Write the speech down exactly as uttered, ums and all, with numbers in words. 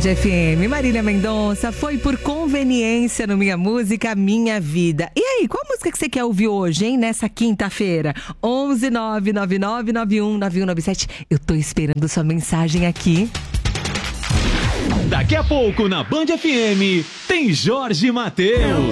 F M, Marília Mendonça, foi por conveniência no Minha Música, Minha Vida. E aí, qual música que você quer ouvir hoje, hein, nessa quinta-feira? onze nove nove nove nove um nove um nove sete. Eu tô esperando sua mensagem aqui. Daqui a pouco na Band F M tem Jorge Mateus.